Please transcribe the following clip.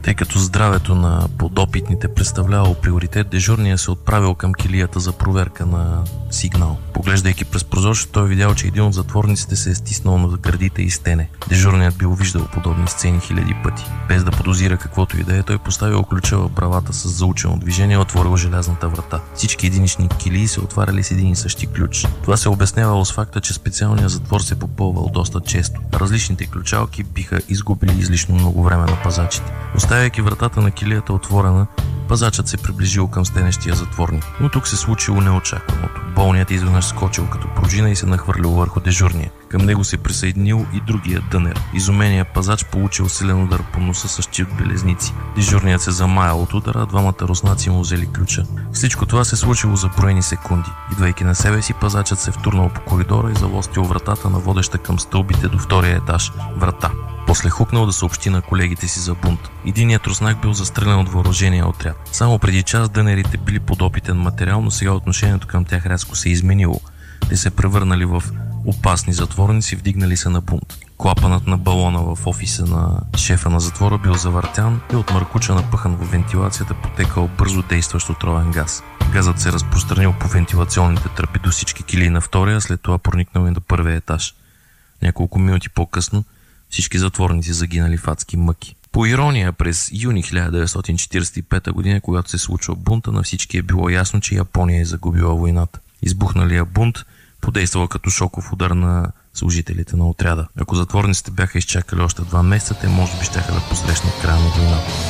Тъй като здравето на подопитните представлявало приоритет, дежурният се отправил към килията за проверка на сигнал. Поглеждайки през прозорчето, той видял, че един от затворниците се е стиснал на гърдите и стене. Дежурният бил виждал подобни сцени хиляди пъти. Без да подозира каквото и да е, той поставил ключа в бравата с заучено движение и отворил желязната врата. Всички единични килии се отваряли с един и същи ключ. Това се обяснявало с факта, че специалният затвор се попълвал доста често. Различните ключалки биха изгубили излишно много време на пазачите. Оставяйки вратата на килията отворена, пазачът се приближил към стенещия затворник. Но тук се случило неочакваното. Болният изведнъж скочил като пружина и се нахвърлил върху дежурния. Към него се присъединил и другия дънер. Изуменият пазач получил силен удар по носа с щит белезници. Дежурният се замаял от удара, двамата руснаци му взели ключа. Всичко това се случило за броени секунди. Идвайки на себе си, пазачът се втурнал по коридора и залостил вратата на водеща към стълбите до втория етаж. Врата. После хукнал да съобщи на колегите си за бунт. Единият руснак бил застрелян от въоръжения отряд. Само преди час дънерите били подопитен материал, но сега отношението към тях рязко се изменило. Те се превърнали в опасни затворници, вдигнали се на бунт. Клапанът на балона в офиса на шефа на затвора бил завъртян и от мъркуча напъхан в вентилацията потекал бързо действащ отровен газ. Газът се разпространил по вентилационните тръби до всички килии на втория, след това проникнал и до първия етаж. Няколко минути по-късно всички затворници загинали в адски мъки. По ирония, през юни 1945 година, когато се случва бунта, на всички е било ясно, че Япония е загубила войната. Избухналия бунт подействал като шоков удар на служителите на отряда. Ако затворниците бяха изчакали още 2 месеца, те може би щяха да посрещнат края на войната.